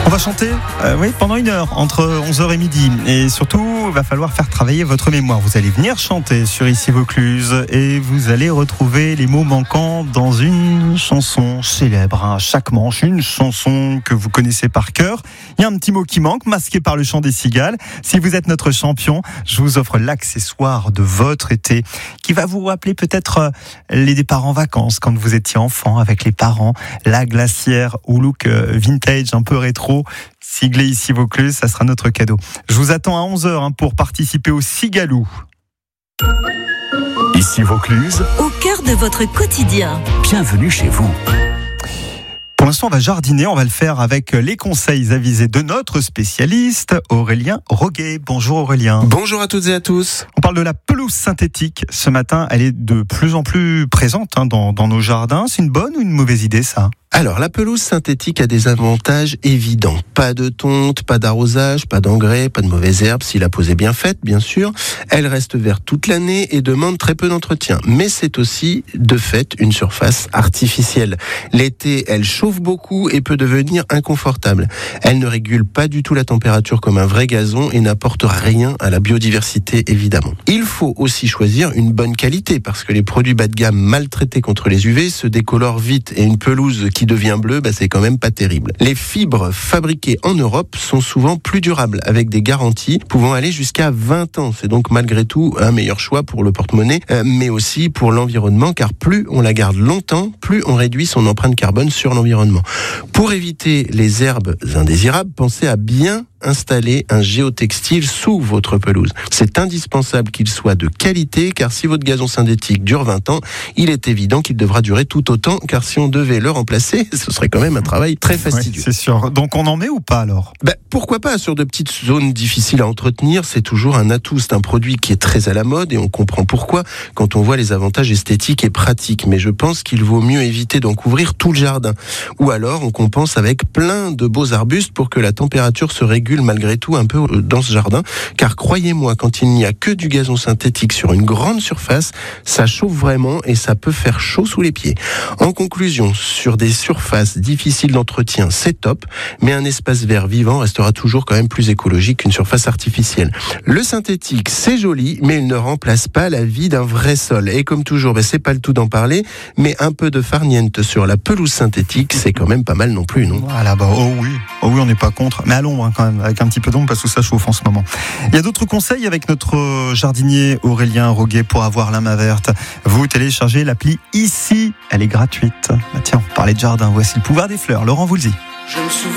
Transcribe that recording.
On va chanter pendant 1 heure, entre 11h et midi. Et surtout, il va falloir faire travailler votre mémoire. Vous allez venir chanter sur Ici Vaucluse et vous allez retrouver les mots manquants dans une chanson célèbre. Chaque manche, une chanson que vous connaissez par cœur. Il y a un petit mot qui manque, masqué par le chant des cigales. Si vous êtes notre champion, je vous offre l'accessoire de votre été qui va vous rappeler peut-être les départs en vacances quand vous étiez enfant avec les parents, la glacière ou look vintage un peu rétro. Siglé Ici Vaucluse, ça sera notre cadeau. Je vous attends à 11h pour participer au Cigalou. Ici Vaucluse, au cœur de votre quotidien. Bienvenue chez vous. Pour l'instant, on va jardiner, on va le faire avec les conseils avisés de notre spécialiste, Aurélien Roguet. Bonjour Aurélien. Bonjour à toutes et à tous. On parle de la pelouse synthétique. Ce matin, elle est de plus en plus présente dans nos jardins. C'est une bonne ou une mauvaise idée, ça ? Alors, la pelouse synthétique a des avantages évidents. Pas de tonte, pas d'arrosage, pas d'engrais, pas de mauvaises herbes, si la pose est bien faite, bien sûr. Elle reste verte toute l'année et demande très peu d'entretien. Mais c'est aussi, de fait, une surface artificielle. L'été, elle chauffe beaucoup et peut devenir inconfortable. Elle ne régule pas du tout la température comme un vrai gazon et n'apporte rien à la biodiversité, évidemment. Il faut aussi choisir une bonne qualité parce que les produits bas de gamme mal traités contre les UV se décolorent vite et une pelouse qui devient bleu, c'est quand même pas terrible. Les fibres fabriquées en Europe sont souvent plus durables, avec des garanties pouvant aller jusqu'à 20 ans. C'est donc malgré tout un meilleur choix pour le porte-monnaie, mais aussi pour l'environnement, car plus on la garde longtemps, plus on réduit son empreinte carbone sur l'environnement. Pour éviter les herbes indésirables, pensez à bien installer un géotextile sous votre pelouse. C'est indispensable qu'il soit de qualité, car si votre gazon synthétique dure 20 ans, il est évident qu'il devra durer tout autant, car si on devait le remplacer, ce serait quand même un travail très fastidieux. Oui, c'est sûr. Donc on en met ou pas alors ? Pourquoi pas ? Sur de petites zones difficiles à entretenir, c'est toujours un atout. C'est un produit qui est très à la mode et on comprend pourquoi quand on voit les avantages esthétiques et pratiques. Mais je pense qu'il vaut mieux éviter d'en couvrir tout le jardin. Ou alors on compense avec plein de beaux arbustes pour que la température se régule malgré tout un peu dans ce jardin, car croyez-moi, quand il n'y a que du gazon synthétique sur une grande surface, ça chauffe vraiment et ça peut faire chaud sous les pieds. En conclusion, sur des surfaces difficiles d'entretien, c'est top, mais un espace vert vivant restera toujours quand même plus écologique qu'une surface artificielle. Le synthétique, c'est joli, mais il ne remplace pas la vie d'un vrai sol. Et comme toujours, c'est pas le tout d'en parler, mais un peu de farniente sur la pelouse synthétique, c'est quand même pas mal non plus, non ? Voilà, oh oui, on n'est pas contre, mais à l'ombre quand même, avec un petit peu d'ombre parce que ça chauffe en ce moment. Il y a d'autres conseils avec notre jardinier Aurélien Roguet pour avoir la main verte. Vous téléchargez l'appli Ici, elle est gratuite. Tiens, on parlait de jardin, voici le pouvoir des fleurs. Laurent Voulzy. Je me souviens